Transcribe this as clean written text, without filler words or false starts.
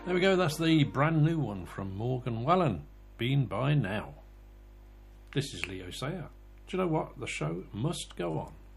There we go, that's the brand new one from Morgan Wallen, Been By Now. This is Leo Sayer. Do you know what? The show must go on.